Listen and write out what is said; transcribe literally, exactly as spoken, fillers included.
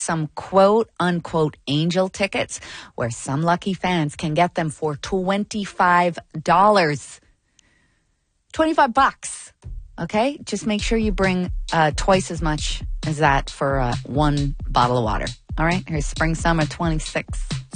some quote unquote angel tickets where some lucky fans can get them for twenty-five dollars. twenty-five bucks. Okay? Just make sure you bring uh, twice as much as that for uh, one bottle of water. All right? Here's Spring Summer twenty-six.